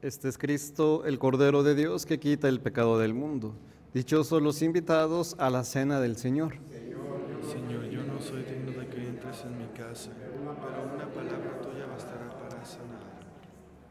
Este es Cristo, el Cordero de Dios, que quita el pecado del mundo. Dichosos los invitados a la cena del Señor. Señor, yo no soy digno de que entres en mi casa, pero una palabra tuya bastará para sanar.